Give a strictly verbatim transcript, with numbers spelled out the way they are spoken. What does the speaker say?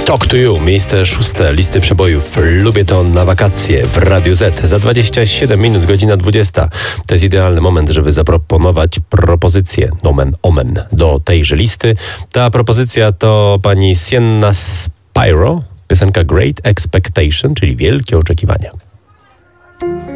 Talk to You, miejsce szóste listy przebojów. Lubię to na wakacje w Radiu Z. Za dwadzieścia siedem minut, godzina dwudziesta. To jest idealny moment, żeby zaproponować propozycję, nomen omen, do tejże listy. Ta propozycja to pani Sienna Spyro, piosenka Great Expectation, czyli Wielkie Oczekiwania.